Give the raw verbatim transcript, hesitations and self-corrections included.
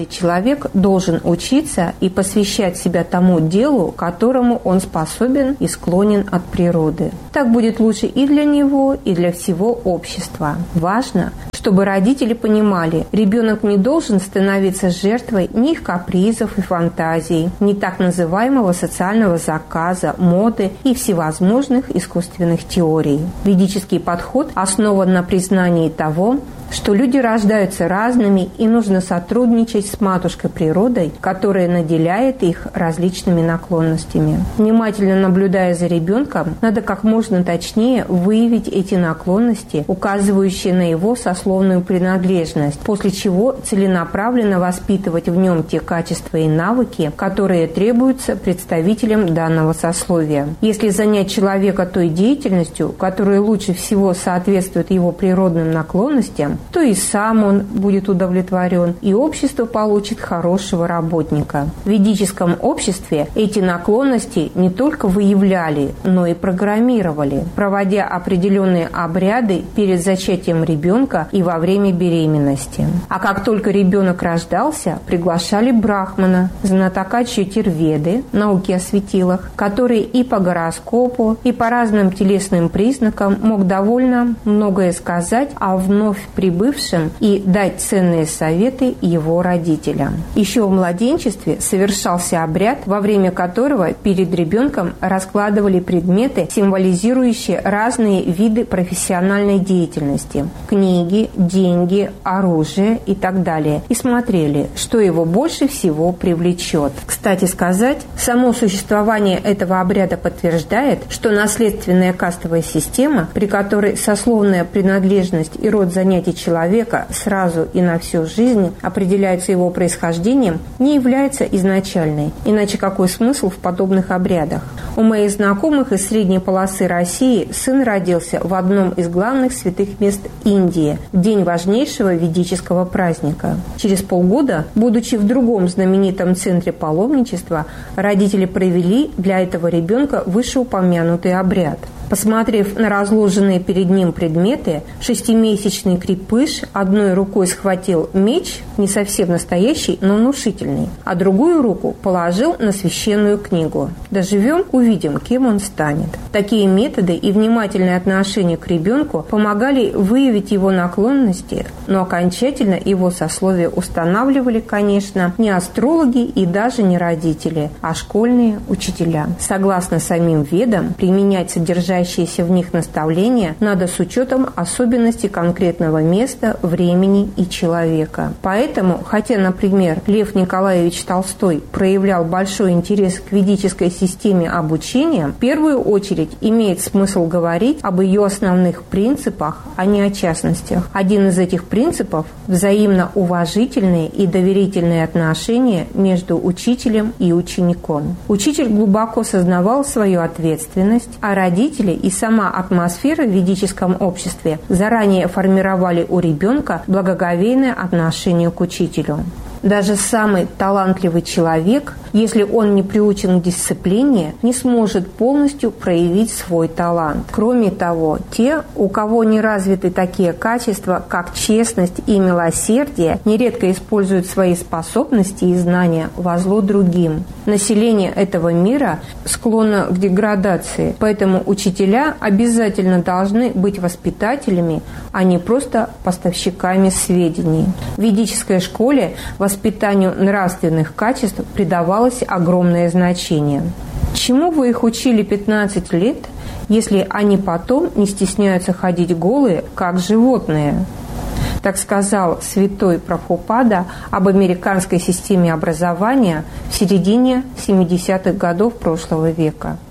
Каждый человек должен учиться и посвящать себя тому делу, которому он способен и склонен от природы. Так будет лучше и для него, и для всего общества. Важно, чтобы родители понимали, ребенок не должен становиться жертвой ни их капризов и фантазий, ни так называемого социального заказа, моды и всевозможных искусственных теорий. Ведический подход основан на признании того, что люди рождаются разными и нужно сотрудничать с матушкой природой, которая наделяет их различными наклонностями. Внимательно наблюдая за ребенком, надо как можно точнее выявить эти наклонности, указывающие на его сословную принадлежность, после чего целенаправленно воспитывать в нем те качества и навыки, которые требуются представителям данного сословия. Если занять человека той деятельностью, которая лучше всего соответствует его природным наклонностям, то и сам он будет удовлетворен, и общество получит хорошего работника. В ведическом обществе эти наклонности не только выявляли, но и программировали, проводя определенные обряды перед зачатием ребенка и во время беременности. А как только ребенок рождался, приглашали брахмана, знатока чьютирведы, науки о светилах, который и по гороскопу, и по разным телесным признакам мог довольно многое сказать о вновь прибывшем бывшим и дать ценные советы его родителям. Еще в младенчестве совершался обряд, во время которого перед ребенком раскладывали предметы, символизирующие разные виды профессиональной деятельности – книги, деньги, оружие и так далее, и смотрели, что его больше всего привлечет. Кстати сказать, само существование этого обряда подтверждает, что наследственная кастовая система, при которой сословная принадлежность и род занятий человека сразу и на всю жизнь определяется его происхождением, не является изначальной. Иначе какой смысл в подобных обрядах? У моих знакомых из средней полосы России сын родился в одном из главных святых мест Индии, в день важнейшего ведического праздника. Через полгода, будучи в другом знаменитом центре паломничества, родители провели для этого ребенка вышеупомянутый обряд. Посмотрев на разложенные перед ним предметы, шестимесячный крепыш одной рукой схватил меч, не совсем настоящий, но внушительный, а другую руку положил на священную книгу. Доживем, увидим, кем он станет. Такие методы и внимательное отношение к ребенку помогали выявить его наклонности, но окончательно его сословие устанавливали, конечно, не астрологи и даже не родители, а школьные учителя. Согласно самим ведам, применять содержание в них наставления надо с учетом особенностей конкретного места, времени и человека. Поэтому, хотя, например, Лев Николаевич Толстой проявлял большой интерес к ведической системе обучения, в первую очередь имеет смысл говорить об ее основных принципах, а не о частностях. Один из этих принципов – взаимно уважительные и доверительные отношения между учителем и учеником. Учитель глубоко сознавал свою ответственность, а родители и сама атмосфера в ведическом обществе заранее формировали у ребенка благоговейное отношение к учителю. Даже самый талантливый человек, если он не приучен к дисциплине, не сможет полностью проявить свой талант. Кроме того, те, у кого не развиты такие качества, как честность и милосердие, нередко используют свои способности и знания во зло другим. Население этого мира склонно к деградации, поэтому учителя обязательно должны быть воспитателями, а не просто поставщиками сведений. В ведической школе воспитанию нравственных качеств придавалось огромное значение. Чему вы их учили пятнадцать лет, если они потом не стесняются ходить голые, как животные? Так сказал святой Прабхупада об американской системе образования в середине семидесятых годов прошлого века.